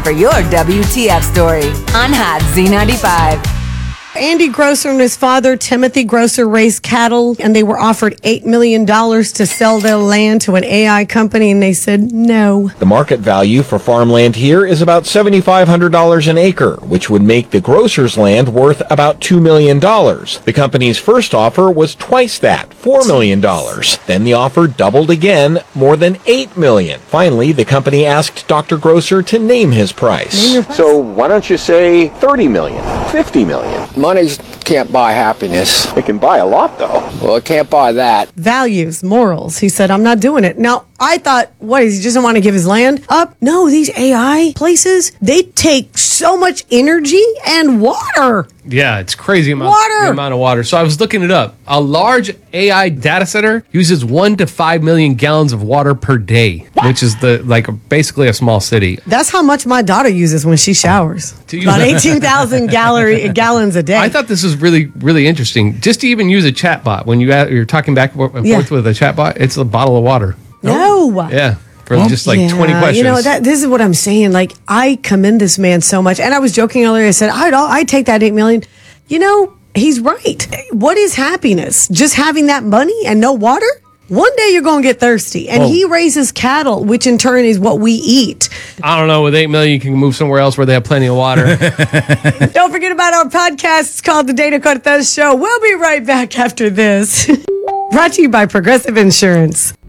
time for your WTF story on Hot Z95. Andy Grosser and his father, Timothy Grosser, raised cattle, and they were offered $8 million to sell their land to an AI company, and they said no. The market value for farmland here is about $7,500 an acre, which would make the Grosser's land worth about $2 million. The company's first offer was twice that, $4 million. Then the offer doubled again, more than $8 million. Finally, the company asked Dr. Grosser to name his price. So why don't you say $30 million, $50 million? Money can't buy happiness. It can buy a lot, though. Well, it can't buy that. Values, morals. He said, I'm not doing it. Now, I thought, what, he just don't want to give his land up? No, these AI places, they take so much energy and water. Yeah, it's crazy the amount of water. So I was looking it up. A large AI data center uses 1 to 5 million gallons of water per day, which is basically a small city. That's how much my daughter uses when she showers. About 18,000 gallons a day. I thought this was really, really interesting. Just to even use a chatbot, when you're talking back and forth with a chatbot, it's a bottle of water. No. Yeah. For just 20 questions. You know, this is what I'm saying. Like, I commend this man so much. And I was joking earlier. I said, I'd take that $8 million. You know, he's right. What is happiness? Just having that money and no water? One day you're going to get thirsty. And he raises cattle, which in turn is what we eat. I don't know. With $8 million, you can move somewhere else where they have plenty of water. Don't forget about our podcast. It's called The Dana Cortez Show. We'll be right back after this. Brought to you by Progressive Insurance.